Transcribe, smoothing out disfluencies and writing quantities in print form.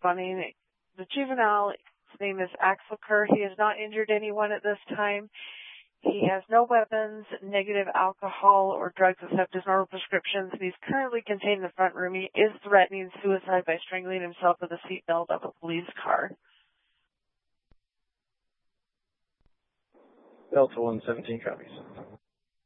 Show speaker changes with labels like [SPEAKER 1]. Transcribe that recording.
[SPEAKER 1] responding. The juvenile, his name is Axel Kerr. He has not injured anyone at this time. He has no weapons, negative alcohol or drugs except his normal prescriptions, and he's currently contained in the front room. He is threatening suicide by strangling himself with a seatbelt of a police car.
[SPEAKER 2] Delta 117 copies.